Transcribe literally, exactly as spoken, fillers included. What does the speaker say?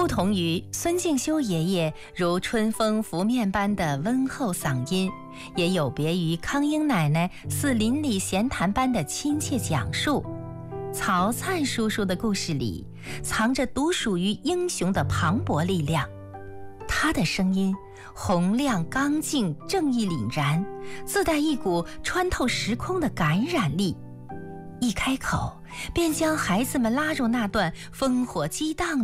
不同于孙敬修爷爷如春风拂面般的温厚嗓音，也有别于康英奶奶似邻里闲谈般的亲切讲述，曹灿叔叔的故事里藏着独属于英雄的磅礴力量。他的声音洪亮刚劲，正义凛然，自带一股穿透时空的感染力，一开口便将孩子们拉入那段烽火激荡